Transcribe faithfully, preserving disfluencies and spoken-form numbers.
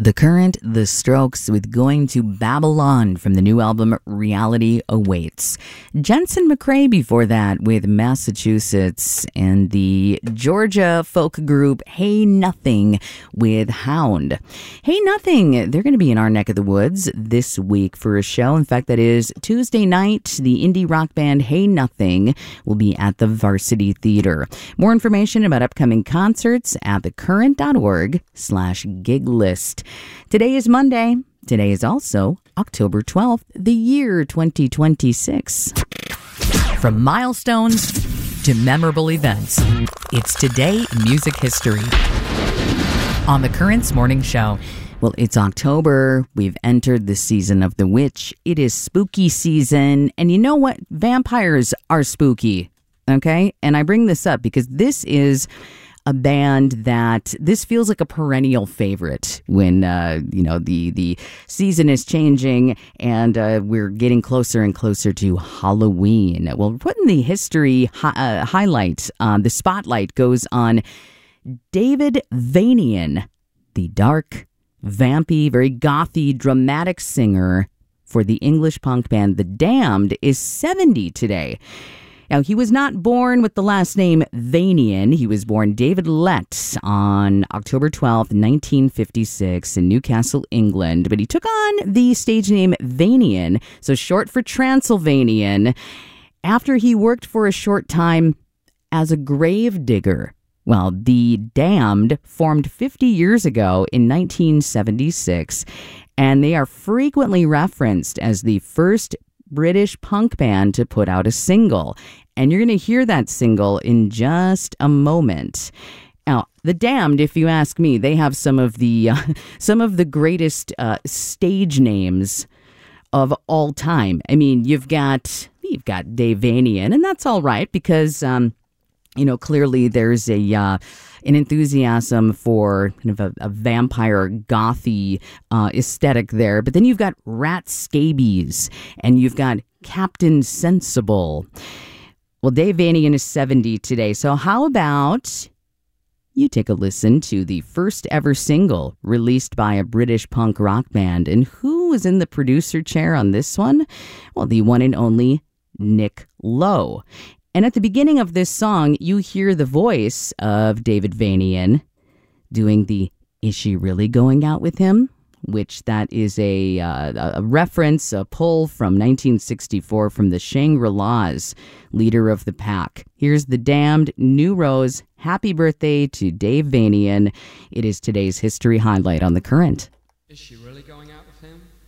The Current, The Strokes with Going to Babylon from the new album Reality Awaits. Jensen McRae before that with Massachusetts, and the Georgia folk group Hey Nothing with Hound. Hey Nothing, they're going to be in our neck of the woods this week for a show. In fact, that is Tuesday night. The indie rock band Hey Nothing will be at the Varsity Theater. More information about upcoming concerts at thecurrent.org slash gig list. Today is Monday. Today is also October twelfth, the year twenty twenty-six. From milestones to memorable events, it's Today in Music History on The Current's Morning Show. Well, it's October. We've entered the season of the witch. It is spooky season. And you know what? Vampires are spooky. Okay? And I bring this up because this is a band that this feels like a perennial favorite when, uh, you know, the, the season is changing and uh, we're getting closer and closer to Halloween. Well, we're putting the history hi- uh, highlight, uh, the spotlight goes on David Vanian, the dark, vampy, very gothy, dramatic singer for the English punk band The Damned, is seventy today. Now, he was not born with the last name Vanian. He was born David Lett on October twelfth, nineteen fifty-six in Newcastle, England. But he took on the stage name Vanian, so short for Transylvanian, after he worked for a short time as a grave digger. Well, The Damned formed fifty years ago in nineteen seventy-six, and they are frequently referenced as the first British punk band to put out a single. And you're going to hear that single in just a moment. Now, The Damned, if you ask me, they have some of the uh, some of the greatest uh, stage names of all time. I mean, you've got you've got Dave Vanian, and that's all right because um, you know, clearly there's a uh, an enthusiasm for kind of a, a vampire gothy uh, aesthetic there. But then you've got Rat Scabies and you've got Captain Sensible. Well, Dave Vanian is seventy today. So how about you take a listen to the first ever single released by a British punk rock band? And who was in the producer chair on this one? Well, the one and only Nick Lowe. And at the beginning of this song, you hear the voice of David Vanian doing the "Is she really going out with him?" which that is a, uh, a reference, a pull from nineteen sixty-four from the Shangri-Las, Leader of the Pack. Here's The Damned, New Rose. Happy birthday to Dave Vanian. It is today's history highlight on The Current. Is she really going out with him?